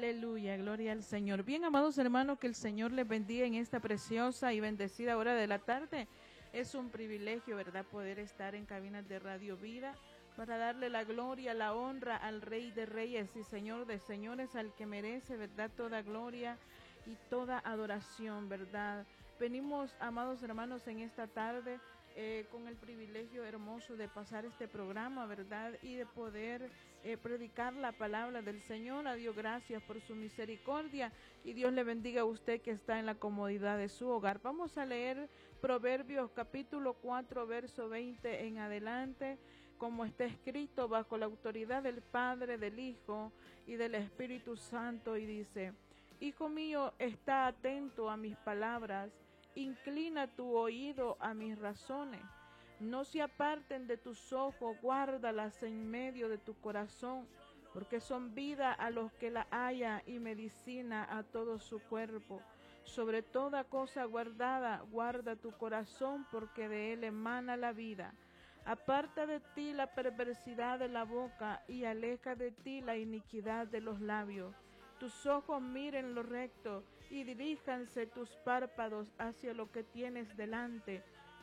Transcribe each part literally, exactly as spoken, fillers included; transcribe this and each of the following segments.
Aleluya, gloria al Señor. Bien, amados hermanos, que el Señor les bendiga en esta preciosa y bendecida hora de la tarde. Es un privilegio, ¿verdad?, poder estar en cabinas de Radio Vida para darle la gloria, la honra al Rey de Reyes y Señor de Señores, al que merece, ¿verdad?, toda gloria y toda adoración, ¿verdad? Venimos, amados hermanos, en esta tarde eh, con el privilegio hermoso de pasar este programa, ¿verdad?, y de poder eh, predicar la palabra del Señor. A Dios gracias por su misericordia y Dios le bendiga a usted que está en la comodidad de su hogar. Vamos a leer Proverbios capítulo cuatro, verso veinte en adelante, como está escrito bajo la autoridad del Padre, del Hijo y del Espíritu Santo, y dice: Hijo mío, está atento a mis palabras, inclina tu oído a mis razones. No se aparten de tus ojos, guárdalas en medio de tu corazón, porque son vida a los que la hallan y medicina a todo su cuerpo. Sobre toda cosa guardada, guarda tu corazón, porque de él emana la vida. Aparta de ti la perversidad de la boca y aleja de ti la iniquidad de los labios. Tus ojos miren lo recto y diríjanse tus párpados hacia lo que tienes delante.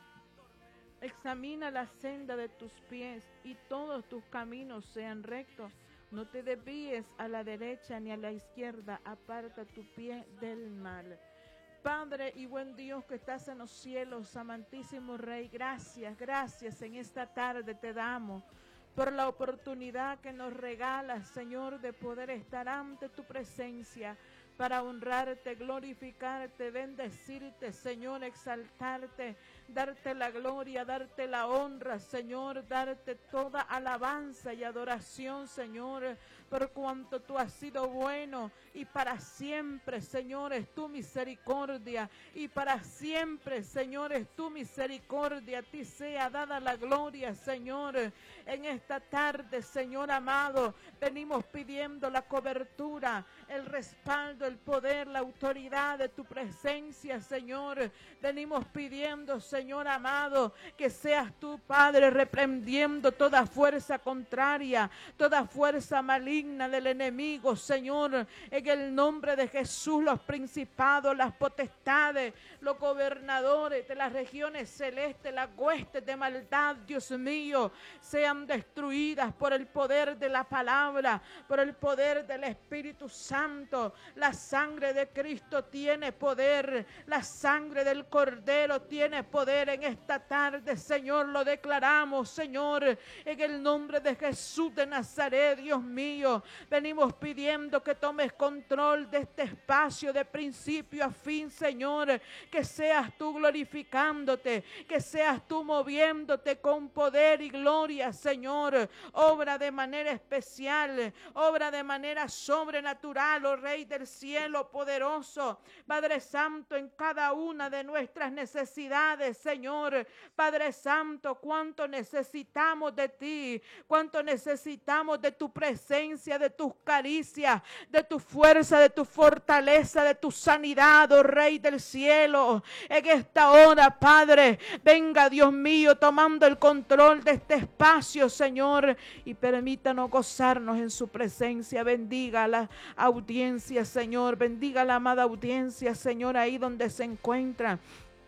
Examina la senda de tus pies y todos tus caminos sean rectos. No te desvíes a la derecha ni a la izquierda, aparta tu pie del mal. Padre y buen Dios que estás en los cielos, amantísimo Rey, gracias, gracias en esta tarde te damos por la oportunidad que nos regalas, Señor, de poder estar ante tu presencia para honrarte, glorificarte, bendecirte, Señor, exaltarte, darte la gloria, darte la honra, Señor, darte toda alabanza y adoración, Señor, por cuanto tú has sido bueno y para siempre, Señor, es tu misericordia y para siempre, Señor, es tu misericordia. A ti sea dada la gloria, Señor. En esta tarde, Señor amado, venimos pidiendo la cobertura, el respaldo, el poder, la autoridad de tu presencia, Señor. Venimos pidiendo, Señor amado, que seas tú, Padre, reprendiendo toda fuerza contraria, toda fuerza maligna del enemigo, Señor. En el nombre de Jesús, los principados, las potestades, los gobernadores de las regiones celestes, las huestes de maldad, Dios mío, sean destruidas por el poder de la palabra, por el poder del Espíritu Santo. La sangre de Cristo tiene poder, la sangre del Cordero tiene poder en esta tarde, Señor, lo declaramos, Señor, en el nombre de Jesús de Nazaret, Dios mío. Venimos pidiendo que tomes control de este espacio de principio a fin, Señor, que seas tú glorificándote, que seas tú moviéndote con poder y gloria, Señor. Obra de manera especial, obra de manera sobrenatural, oh Rey del cielo poderoso, Padre Santo, en cada una de nuestras necesidades, Señor. Padre Santo, cuánto necesitamos de ti, cuánto necesitamos de tu presencia, de tus caricias, de tu fuerza, de tu fortaleza, de tu sanidad, oh Rey del cielo. En esta hora, Padre, venga, Dios mío, tomando el control de este espacio, Señor, y permítanos gozarnos en su presencia. Bendiga a la audiencia, Señor, bendiga a la amada audiencia, Señor, ahí donde se encuentra,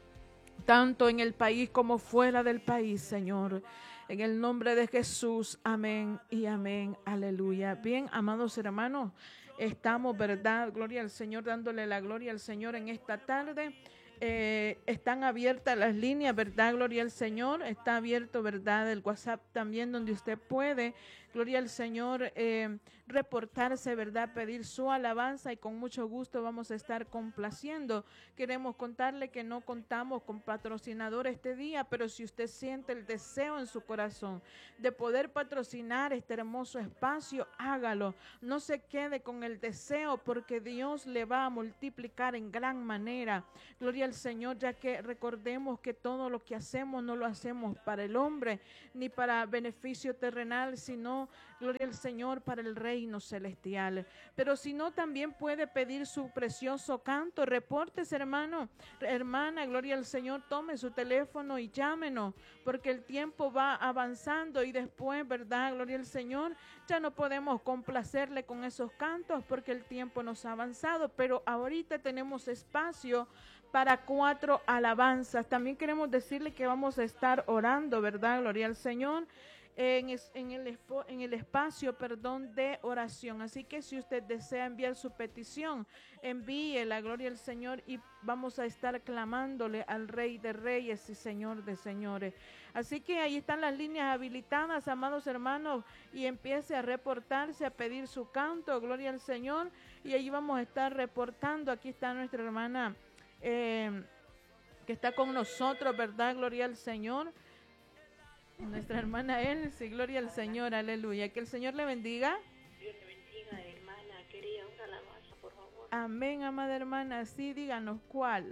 tanto en el país como fuera del país, Señor. En el nombre de Jesús, amén y amén, aleluya. Bien, amados hermanos, estamos, ¿verdad? Gloria al Señor, dándole la gloria al Señor en esta tarde. Eh, están abiertas las líneas, ¿verdad? Gloria al Señor. Está abierto, ¿verdad?, el WhatsApp también, donde usted puede, gloria al Señor, eh, reportarse, ¿verdad?, pedir su alabanza, y con mucho gusto vamos a estar complaciendo. Queremos contarle que no contamos con patrocinador este día, pero si usted siente el deseo en su corazón de poder patrocinar este hermoso espacio, hágalo. No se quede con el deseo, porque Dios le va a multiplicar en gran manera. Gloria al Señor, ya que recordemos que todo lo que hacemos no lo hacemos para el hombre ni para beneficio terrenal, sino preparó, gloria al Señor, para el reino celestial. Pero si no, también puede pedir su precioso canto. Reportes, hermano, hermana, gloria al Señor, tome su teléfono y llámenos, porque el tiempo va avanzando y después, ¿verdad? Gloria al Señor, ya no podemos complacerle con esos cantos porque el tiempo nos ha avanzado, pero ahorita tenemos espacio para cuatro alabanzas. También queremos decirle que vamos a estar orando, ¿verdad? Gloria al Señor. En, es, en, el, en el espacio, perdón, de oración. Así que si usted desea enviar su petición, envíe la gloria al Señor y vamos a estar clamándole al Rey de Reyes y Señor de Señores. Así que ahí están las líneas habilitadas, amados hermanos, y empiece a reportarse, a pedir su canto, gloria al Señor, y allí vamos a estar reportando. Aquí está nuestra hermana eh, que está con nosotros, ¿verdad? Gloria al Señor. Nuestra hermana Elsie, gloria al Señor, aleluya. Que el Señor le bendiga. Dios le bendiga, hermana. Quería una alabanza, por favor. Amén, amada hermana. Sí, díganos cuál.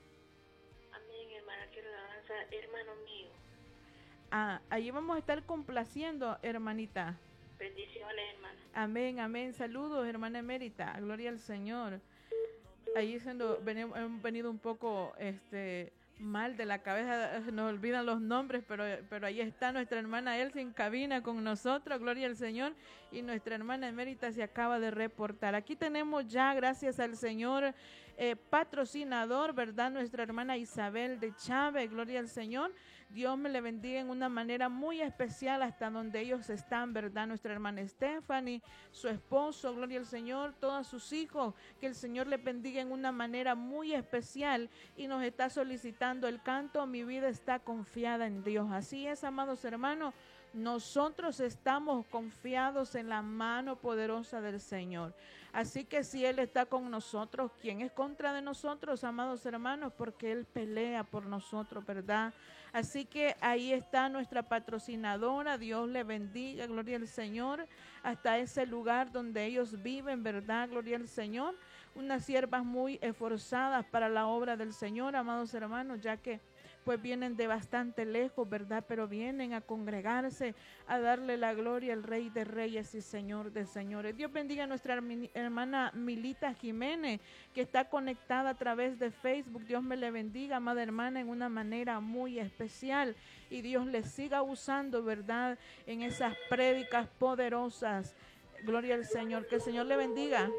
Amén, hermana. Quiero alabanza, hermano mío. Ah, allí vamos a estar complaciendo, hermanita. Bendiciones, hermana. Amén, amén. Saludos, hermana emérita. Gloria al Señor. Allí siendo, hemos venido un poco, este... mal de la cabeza, nos olvidan los nombres, pero, pero ahí está nuestra hermana Elsie en cabina con nosotros, gloria al Señor, y nuestra hermana emérita se acaba de reportar. Aquí tenemos ya, gracias al Señor, eh, patrocinador, ¿verdad? Nuestra hermana Isabel de Chávez, gloria al Señor. Dios me le bendiga en una manera muy especial hasta donde ellos están, ¿verdad? Nuestra hermana Stephanie, su esposo, gloria al Señor, todos sus hijos, que el Señor les bendiga en una manera muy especial y nos está solicitando el canto, mi vida está confiada en Dios. Así es, amados hermanos, nosotros estamos confiados en la mano poderosa del Señor. Así que si Él está con nosotros, ¿quién es contra de nosotros, amados hermanos? Porque Él pelea por nosotros, ¿verdad? Así que ahí está nuestra patrocinadora, Dios le bendiga, gloria al Señor, hasta ese lugar donde ellos viven, ¿verdad? Gloria al Señor. Unas siervas muy esforzadas para la obra del Señor, amados hermanos, ya que pues vienen de bastante lejos, ¿verdad? Pero vienen a congregarse, a darle la gloria al Rey de Reyes y Señor de Señores. Dios bendiga a nuestra hermana Milita Jiménez, que está conectada a través de Facebook. Dios me le bendiga, amada hermana, en una manera muy especial. Y Dios le siga usando, ¿verdad? En esas prédicas poderosas. Gloria al Señor. Que el Señor le bendiga.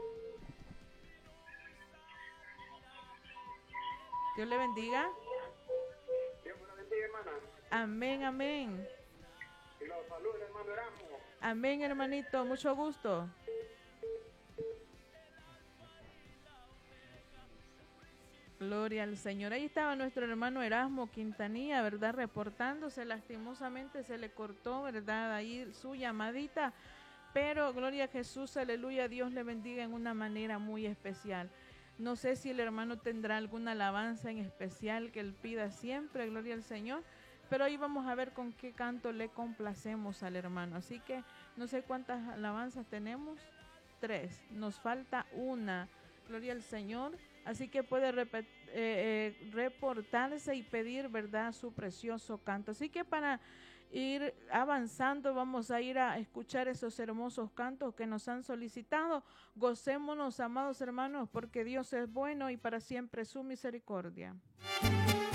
Dios le bendiga. Amén, amén. Y los saludos, hermano Erasmo. Amén, hermanito, mucho gusto. Gloria al Señor. Ahí estaba nuestro hermano Erasmo Quintanilla, ¿verdad? Reportándose, lastimosamente se le cortó, ¿verdad? Ahí su llamadita, pero gloria a Jesús, aleluya, Dios le bendiga en una manera muy especial. No sé si el hermano tendrá alguna alabanza en especial que él pida siempre, gloria al Señor. Pero ahí vamos a ver con qué canto le complacemos al hermano. Así que no sé cuántas alabanzas tenemos. Tres. Nos falta una. Gloria al Señor. Así que puede repet, eh, eh, reportarse y pedir, ¿verdad?, su precioso canto. Así que para ir avanzando vamos a ir a escuchar esos hermosos cantos que nos han solicitado. Gocémonos, amados hermanos, porque Dios es bueno y para siempre su misericordia.